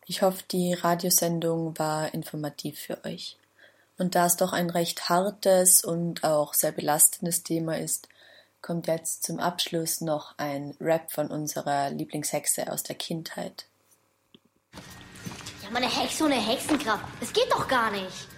Ich hoffe, die Radiosendung war informativ für euch. Und da es doch ein recht hartes und auch sehr belastendes Thema ist, kommt jetzt zum Abschluss noch ein Rap von unserer Lieblingshexe aus der Kindheit. Ja, meine Hexe ohne Hexenkraft. Das geht doch gar nicht.